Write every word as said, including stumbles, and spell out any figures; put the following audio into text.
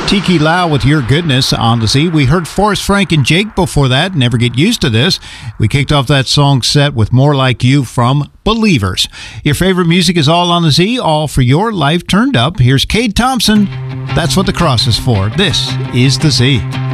Tiki Lau with Your Goodness on the Z. We heard Forrest Frank and Jake before that, Never Get Used to This. We kicked off that song set with More Like You from Believers. Your favorite music is all on the Z, all for your life turned up. Here's Cade Thompson. That's what the cross is for. This is the Z.